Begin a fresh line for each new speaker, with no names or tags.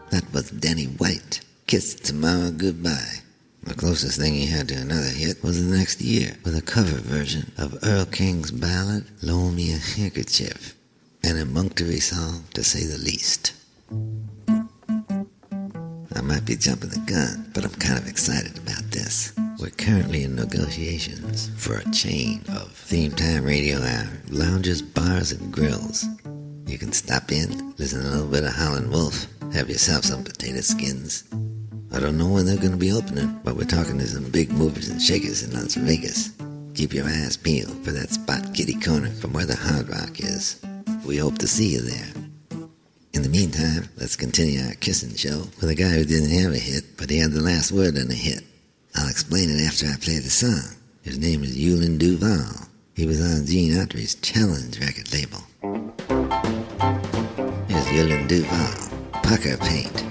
That was Danny White. Kiss Tomorrow Goodbye. The closest thing he had to another hit was the next year with a cover version of Earl King's ballad, Loan Me a Handkerchief, an emunctory song to say the least. I might be jumping the gun, but I'm kind of excited about this. We're currently in negotiations for a chain of theme time radio hour lounges, bars, and grills. You can stop in, listen to a little bit of Howlin' Wolf, have yourself some potato skins. I don't know when they're going to be opening, but we're talking to some big movers and shakers in Las Vegas. Keep your eyes peeled for that spot kitty corner from where the Hard Rock is. We hope to see you there. In the meantime, let's continue our kissing show with a guy who didn't have a hit, but he had the last word on a hit. I'll explain it after I play the song. His name is Yulin Duval. He was on Gene Autry's Challenge record label. Here's Yulin Duval, Pucker Paint.